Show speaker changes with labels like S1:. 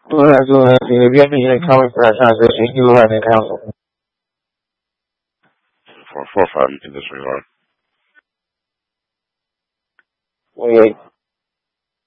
S1: Go ahead, go ahead. If you have any comments for that transition, you go ahead and counsel.
S2: 4 or 5, you can disregard.
S1: 28.